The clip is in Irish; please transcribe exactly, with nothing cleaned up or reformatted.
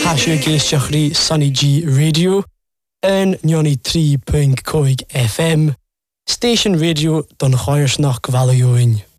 Hasio géisteachrí Sunny G Radio yn nioni tri pwynt coig F M, Station Radio don Choirsnach Gvalioin.